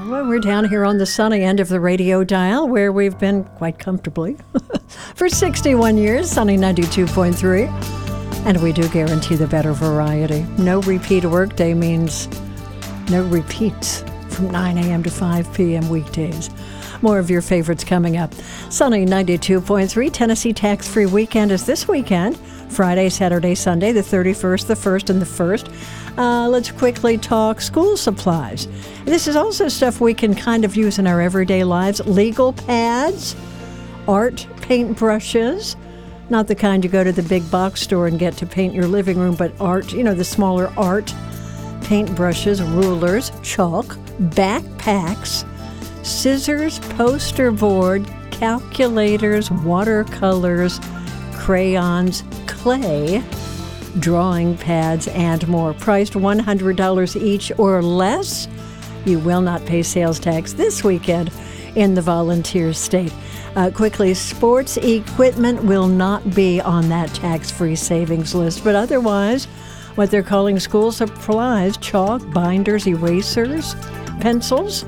Well, we're down here on the sunny end of the radio dial where we've been quite comfortably for 61 years, sunny 92.3. And we do guarantee the better variety. No repeat workday means no repeats from 9 a.m. to 5 p.m. weekdays. More of your favorites coming up. Sunny 92.3, Tennessee tax-free weekend is this weekend. Friday, Saturday, Sunday, the 31st, the 1st, and the 1st. Let's quickly talk school supplies. This is also stuff we can kind of use in our everyday lives. Legal pads, art paint brushes, not the kind you go to the big box store and get to paint your living room, but art, the smaller art paint brushes, rulers, chalk, backpacks, scissors, poster board, calculators, watercolors, crayons, clay, drawing pads, and more. Priced $100 each or less. You will not pay sales tax this weekend in the Volunteer State. Quickly, sports equipment will not be on that tax-free savings list, but otherwise, what they're calling school supplies, chalk, binders, erasers, pencils,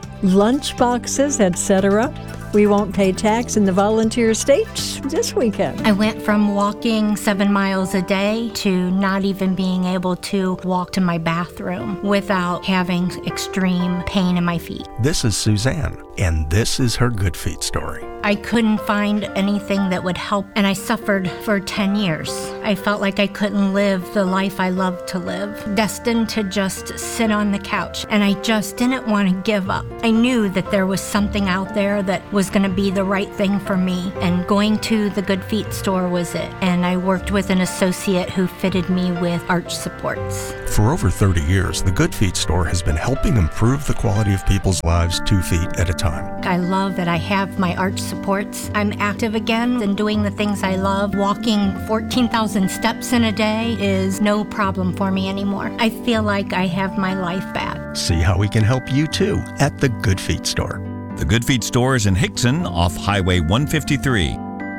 lunch boxes, etc. We won't pay tax in the Volunteer State this weekend. I went from walking 7 miles a day to not even being able to walk to my bathroom without having extreme pain in my feet. This is Suzanne, and this is her Good Feet story. I couldn't find anything that would help, and I suffered for 10 years. I felt like I couldn't live the life I loved to live, destined to just sit on the couch, and I just didn't want to give up. I knew that there was something out there that was going to be the right thing for me, and going to the Good Feet store was it. And I worked with an associate who fitted me with arch supports. For over 30 years, the Good Feet store has been helping improve the quality of people's lives 2 feet at a time. I love that I have my arch supports. I'm active again and doing the things I love. Walking 14,000 steps in a day is no problem for me anymore. I feel like I have my life back. See how we can help you too at the Good Feet store. The Good Feet store is in Hickson off Highway 153.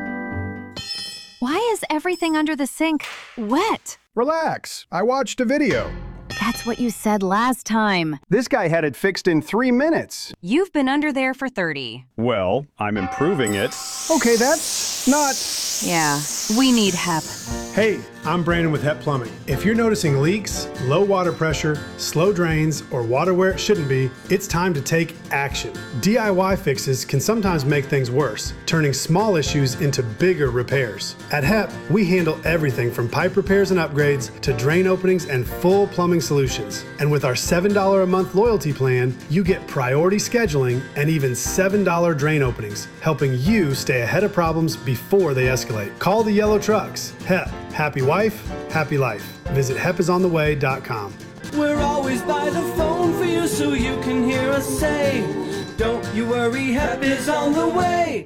Why is everything under the sink wet? Relax. I watched a video. That's what you said last time. This guy had it fixed in 3 minutes. You've been under there for 30. Well, I'm improving it. Okay, that's not... Yeah, we need HEP. Hey, I'm Brandon with HEP Plumbing. If you're noticing leaks, low water pressure, slow drains, or water where it shouldn't be, it's time to take action. DIY fixes can sometimes make things worse, turning small issues into bigger repairs. At HEP, we handle everything from pipe repairs and upgrades to drain openings and full plumbing solutions. And with our $7 a month loyalty plan, you get priority scheduling and even $7 drain openings, helping you stay ahead of problems before they escalate. Call the yellow trucks. HEP. Happy wife, happy life. Visit hepisontheway.com. We're always by the phone for you so you can hear us say, don't you worry, HEP is on the way.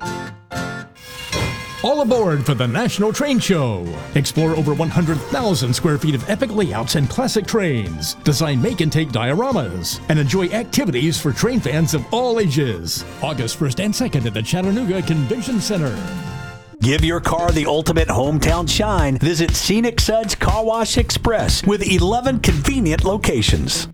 All aboard for the National Train Show. Explore over 100,000 square feet of epic layouts and classic trains. Design make and take dioramas. And enjoy activities for train fans of all ages. August 1st and 2nd at the Chattanooga Convention Center. Give your car the ultimate hometown shine. Visit Scenic Suds Car Wash Express with 11 convenient locations.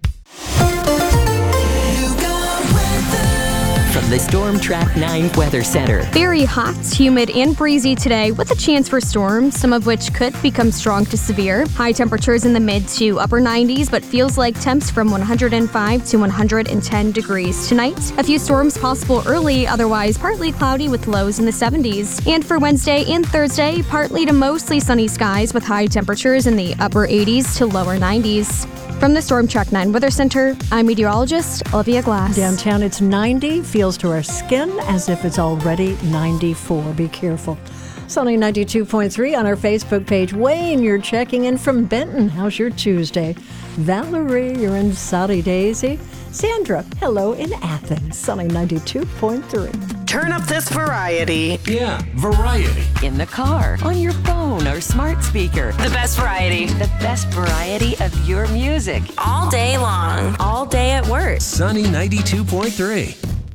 From the Storm Track 9 Weather Center. Very hot, humid, and breezy today with a chance for storms, some of which could become strong to severe. High temperatures in the mid to upper 90s, but feels like temps from 105 to 110 degrees. Tonight, a few storms possible early, otherwise partly cloudy with lows in the 70s. And for Wednesday and Thursday, partly to mostly sunny skies with high temperatures in the upper 80s to lower 90s. From the Storm Track 9 Weather Center, I'm meteorologist Olivia Glass. Downtown, it's 90. Feels to our skin as if it's already 94. Be careful. Sunny 92.3 on our Facebook page. Wayne, you're checking in from Benton. How's your Tuesday? Valerie, you're in Saudi Daisy. Sandra, hello in Athens. Sunny 92.3. Turn up this variety. Yeah, variety. In the car, on your phone, or smart speaker. The best variety. The best variety of your music. All day long. All day at work. Sunny 92.3.